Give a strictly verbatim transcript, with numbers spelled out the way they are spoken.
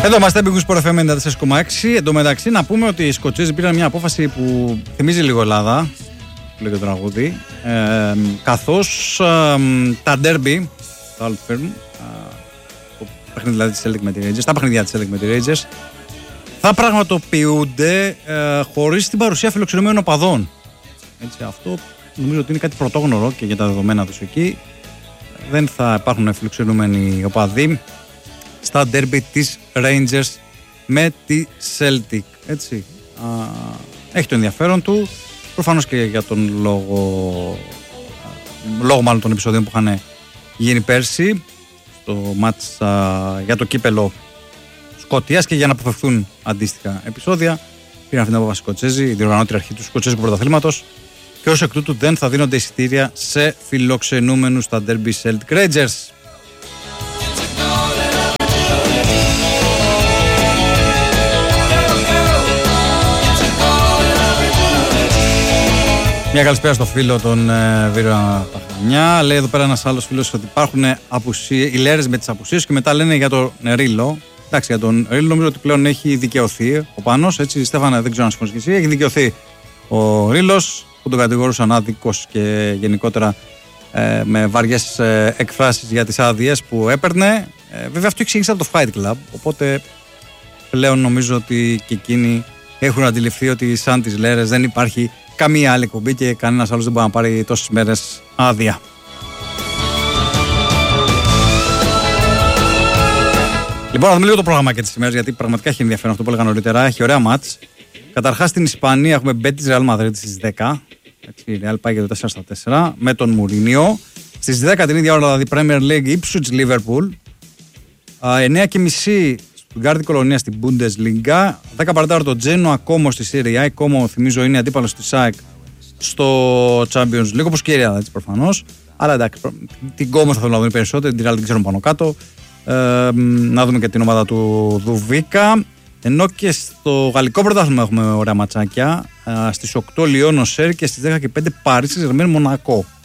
Εδώ είμαστε, Big Sport εφ εμ ενενήντα τέσσερα κόμμα έξι. Εν τω μεταξύ, να πούμε ότι οι Σκοτσέζοι πήραν μια απόφαση που θυμίζει λίγο Ελλάδα, που λέει το τραγούδι. Ε, καθώς ε, τα derby, τα Old Firm, το παιχνίδι δηλαδή της Celtic με τη Rangers, τα παιχνίδια της Celtic με τη Rangers, θα πραγματοποιούνται ε, χωρίς την παρουσία φιλοξενούμενων οπαδών. Έτσι, αυτό νομίζω ότι είναι κάτι πρωτόγνωρο και για τα δεδομένα τους εκεί. Δεν θα υπάρχουν φιλοξενούμενοι οπαδοί στα derby της Rangers με τη Celtic. Έτσι. Α, έχει το ενδιαφέρον του. Προφανώς και για τον λόγο, λόγω μάλλον των επεισοδίων που είχαν γίνει πέρσι στο μάτς για το κύπελο Σκωτίας και για να αποφευθούν αντίστοιχα επεισόδια. Πήραν αυτή την απόφαση οι Σκοτσέζοι, η διοργανώτρια αρχή του Σκοτσέζικου πρωταθλήματος, και ως εκ τούτου δεν θα δίνονται εισιτήρια σε φιλοξενούμενους στα derby Celtic Rangers. Μια καλησπέρα στο φίλο τον ε, Βίρονα Παχανιά. Λέει εδώ πέρα ένας άλλος φίλος ότι υπάρχουν απουσίες, οι Λέρες με τις απουσίες, και μετά λένε για τον Ρίλο. Εντάξει, για τον Ρίλο νομίζω ότι πλέον έχει δικαιωθεί ο Πάνος. Έτσι, Στέφανα, δεν ξέρω αν συμφωνείς και εσύ. Έχει δικαιωθεί ο Ρίλος, που τον κατηγορούσαν άδικος και γενικότερα ε, με βαριές ε, εκφράσεις για τις άδειες που έπαιρνε. Ε, βέβαια αυτό εξήγησε από το Fight Club. Οπότε πλέον νομίζω ότι και εκείνοι έχουν αντιληφθεί ότι σαν τις Λέρες δεν υπάρχει καμία άλλη εκπομπή και κανένας άλλος δεν μπορεί να πάρει τόσες μέρες άδεια. Λοιπόν, να δούμε λίγο το πρόγραμμα και τις ημέρες, γιατί πραγματικά έχει ενδιαφέρον αυτό που έλεγα νωρίτερα. Έχει ωραία μάτς. Καταρχάς στην Ισπανία έχουμε Betis Real Madrid στις δέκα. Η Real πάει για το τέσσερα στα τέσσερα με τον Μουρίνιο. Στις δέκα την ίδια ώρα δηλαδή Premier League Ipswich Liverpool. εννιά και μισή Γκάρδη Κολονία στην Bundesliga. δέκα παρατέταρτο το Τζένοα Κόμο στη Serie A. Η Κόμο, θυμίζω, είναι αντίπαλος της ΑΕΚ στο Champions League, όπως και η Real, έτσι προφανώς. Αλλά εντάξει, την Κόμο θα θέλω να δούμε περισσότερο, την Real την ξέρουμε πάνω κάτω. Ε, να δούμε και την ομάδα του Δουβίκα. Ενώ και στο γαλλικό πρωτάθλημα έχουμε ωραία ματσάκια. Ε, στις οκτώ Λιόν Οσέρ και στις δέκα και πέντε Παρίσι Ζερμέν Μονακό.